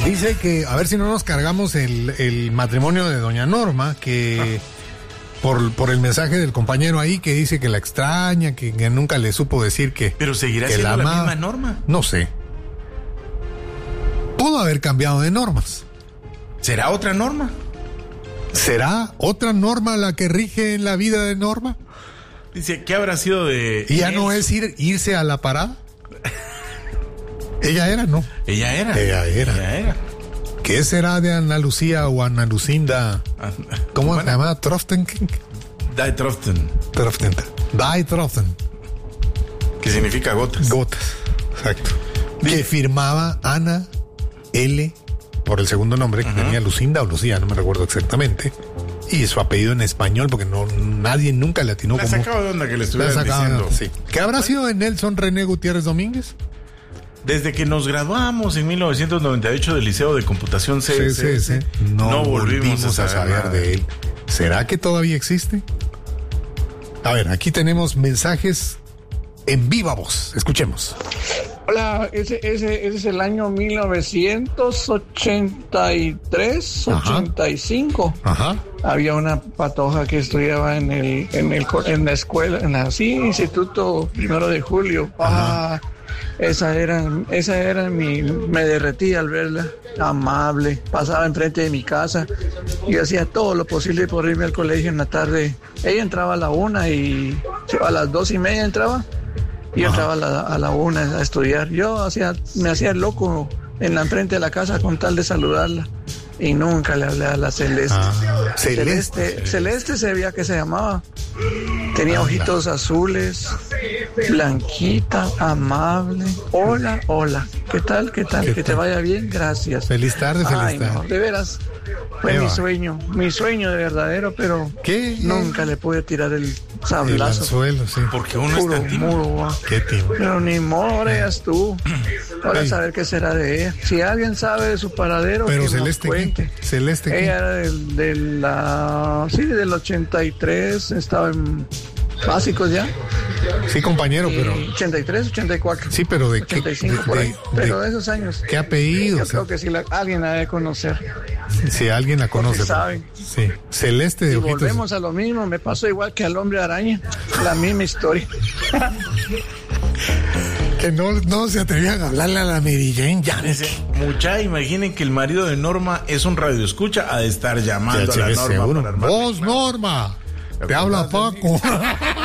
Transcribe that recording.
Dice que, a ver si no nos cargamos el matrimonio de doña Norma, que por el mensaje del compañero ahí que dice que la extraña, que nunca le supo decir que... Pero seguirá que siendo la misma Norma. No sé. Pudo haber cambiado de normas. ¿Será otra Norma? ¿Será otra Norma la que rige en la vida de Norma? Dice, ¿qué habrá sido de... ¿Y ya no es irse a la parada? Ella era, ¿no? Ella era. ¿Qué será de Ana Lucía o Ana Lucinda? ¿Cómo se llama? ¿Troften? Die Troften. Die Troften. Que significa gotas. Gotas, exacto. Que firmaba Ana L. por el segundo nombre, que tenía Lucinda o Lucía, no me recuerdo exactamente. Y su apellido en español, porque nadie nunca le atinó como... La sacaba de onda que le estuvieran diciendo. Sí. ¿Qué habrá sido de Nelson René Gutiérrez Domínguez? Desde que nos graduamos en 1998 del Liceo de Computación CSS, no volvimos a saber de él. ¿Será que todavía existe? A ver, aquí tenemos mensajes en viva voz. Escuchemos. Hola, ese es el año 1983, 85. Ajá. Había una patoja que estudiaba en la escuela, Instituto 1 de Julio. Esa era me derretía al verla, amable, pasaba enfrente de mi casa y hacía todo lo posible por irme al colegio en la tarde. Ella entraba a la 1 y a las 2:30 entraba. Yo entraba a la 1 a estudiar. Yo me hacía el loco en la enfrente de la casa con tal de saludarla. Y nunca le hablé a la Celeste. Celeste se veía que se llamaba. Tenía ojitos azules, blanquita, amable. Hola. ¿Qué tal? Que te vaya bien, gracias. Feliz tarde. No, de veras. Fue mi sueño de verdadero, pero nunca le pude tirar el sablazo. El suelo, sí. Porque uno es tan tímido. Qué tímido. Pero ni modo, eras tú. Ahora saber qué será de ella. Si alguien sabe de su paradero, pero que Celeste, nos cuente. Celeste, ella era del 83, estaba en básicos ya. Sí, compañero, pero... 83, 84. Sí, pero ¿de 85 qué? Por ahí. Pero de esos años. ¿Qué apellido? Yo creo que si alguien la debe conocer. Si alguien la conoce. Porque saben. Sí. Celeste de ojitos. Volvemos a lo mismo. Me pasó igual que al hombre araña. La misma historia. Que no se atrevían a hablarle a la Mary Jane. Mucha, imaginen que el marido de Norma es un radioescucha, ha de estar llamando a la Norma. ¡Vos, Norma! ¡Te habla Paco!